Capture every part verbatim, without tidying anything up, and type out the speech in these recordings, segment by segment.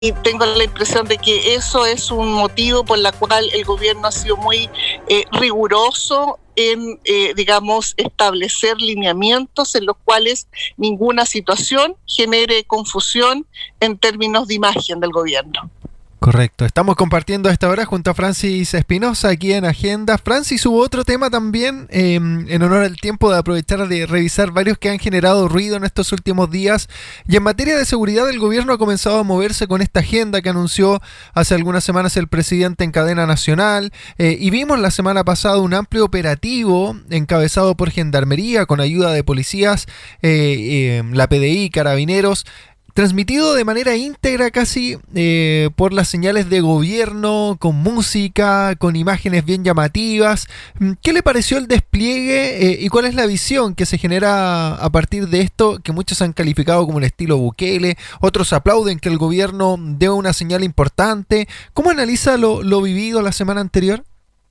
Y tengo la impresión de que eso es un motivo por el cual el gobierno ha sido muy eh, riguroso en, eh, digamos, establecer lineamientos en los cuales ninguna situación genere confusión en términos de imagen del gobierno. Correcto. Estamos compartiendo a esta hora junto a Francis Espinosa aquí en Agenda. Francis, hubo otro tema también, eh, en honor al tiempo de aprovechar de revisar varios que han generado ruido en estos últimos días. Y en materia de seguridad, el gobierno ha comenzado a moverse con esta agenda que anunció hace algunas semanas el presidente en cadena nacional. Eh, y vimos la semana pasada un amplio operativo encabezado por Gendarmería con ayuda de policías, eh, eh, la P D I, Carabineros, transmitido de manera íntegra casi eh, por las señales de gobierno, con música, con imágenes bien llamativas. ¿Qué le pareció el despliegue eh, y cuál es la visión que se genera a partir de esto, que muchos han calificado como el estilo Bukele, otros aplauden que el gobierno dé una señal importante? ¿Cómo analiza lo, lo vivido la semana anterior?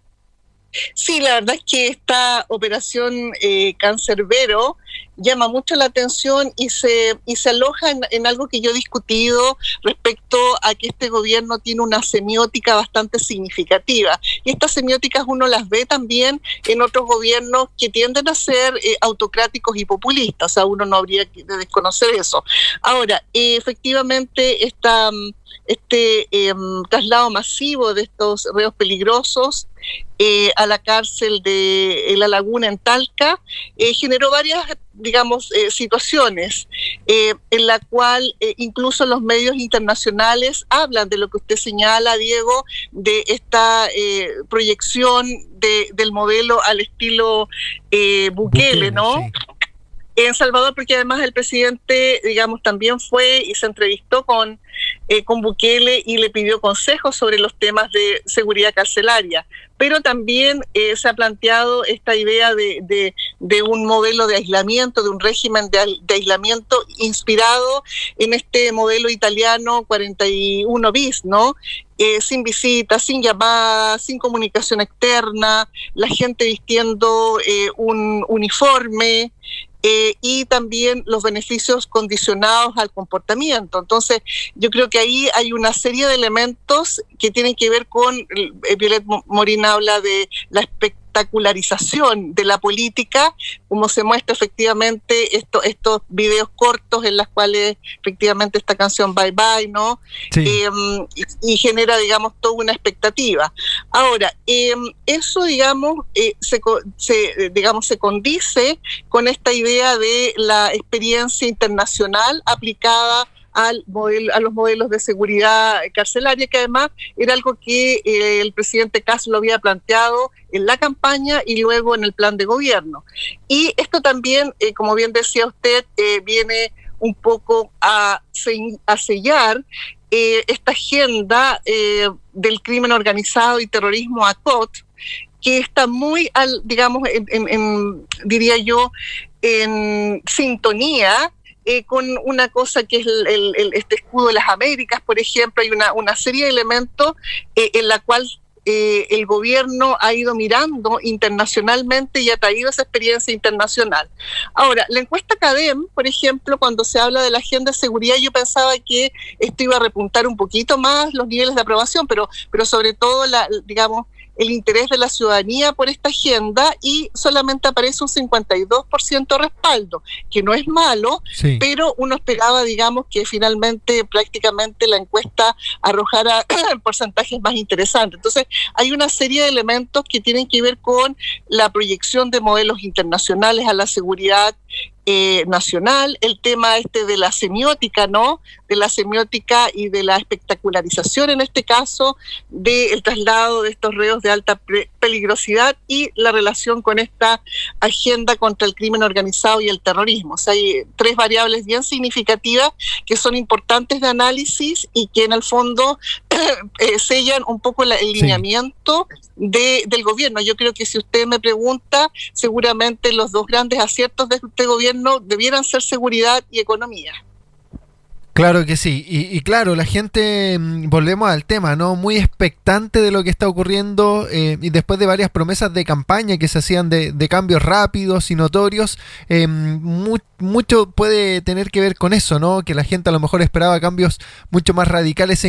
Sí, la verdad es que esta operación eh, Cancerbero llama mucho la atención y se, y se aloja en, en algo que yo he discutido respecto a que este gobierno tiene una semiótica bastante significativa. Y estas semióticas uno las ve también en otros gobiernos que tienden a ser eh, autocráticos y populistas. O sea, uno no habría que desconocer eso. Ahora, eh, efectivamente, esta, este eh, traslado masivo de estos reos peligrosos Eh, a la cárcel de La Laguna en Talca, eh, generó varias, digamos, eh, situaciones eh, en la cual eh, incluso los medios internacionales hablan de lo que usted señala, Diego, de esta eh, proyección de, del modelo al estilo eh, Bukele, Bukele, ¿no? Sí. En Salvador, porque además el presidente, digamos, también fue y se entrevistó con, eh, con Bukele y le pidió consejos sobre los temas de seguridad carcelaria. Pero también eh, se ha planteado esta idea de, de, de un modelo de aislamiento, de un régimen de, de aislamiento inspirado en este modelo italiano cuarenta y uno bis, ¿no? Eh, sin visitas, sin llamadas, sin comunicación externa, la gente vistiendo eh, un uniforme, Eh, y también los beneficios condicionados al comportamiento. Entonces, yo creo que ahí hay una serie de elementos que tienen que ver con, eh, Violet Morín habla de la espectacularización de la política, como se muestra efectivamente esto, estos videos cortos en los cuales efectivamente esta canción Bye Bye, ¿no? Sí. Eh, y, y genera, digamos, toda una expectativa. Ahora, eh, eso, digamos, eh, se, se, digamos, se condice con esta idea de la experiencia internacional aplicada al modelo, a los modelos de seguridad carcelaria, que además era algo que eh, el presidente Castro lo había planteado en la campaña y luego en el plan de gobierno. Y esto también, eh, como bien decía usted, eh, viene un poco a, a sellar eh, esta agenda eh, del crimen organizado y terrorismo A C O T, que está muy, al, digamos, en, en, en, diría yo, en sintonía Eh, con una cosa que es el, el, el, este escudo de las Américas, por ejemplo. Hay una, una serie de elementos eh, en la cual eh, el gobierno ha ido mirando internacionalmente y ha traído esa experiencia internacional. Ahora, la encuesta CADEM, por ejemplo, cuando se habla de la agenda de seguridad, yo pensaba que esto iba a repuntar un poquito más los niveles de aprobación, pero, pero sobre todo, la, digamos, el interés de la ciudadanía por esta agenda, y solamente aparece un cincuenta y dos por ciento de respaldo, que no es malo, sí, pero uno esperaba, digamos, que finalmente prácticamente la encuesta arrojara porcentajes más interesantes. Entonces, hay una serie de elementos que tienen que ver con la proyección de modelos internacionales a la seguridad Eh, nacional, el tema este de la semiótica, ¿no? De la semiótica y de la espectacularización, en este caso, del traslado de estos reos de alta peligrosidad y la relación con esta agenda contra el crimen organizado y el terrorismo. O sea, hay tres variables bien significativas que son importantes de análisis y que en el fondo eh, sellan un poco la, el lineamiento sí. de, del gobierno. Yo creo que si usted me pregunta, seguramente los dos grandes aciertos de este gobierno debieran ser seguridad y economía. Claro que sí, y, y claro, la gente, mm, volvemos al tema, ¿no? Muy expectante de lo que está ocurriendo eh, y después de varias promesas de campaña que se hacían de, de cambios rápidos y notorios, eh, mu- mucho puede tener que ver con eso, ¿no? Que la gente a lo mejor esperaba cambios mucho más radicales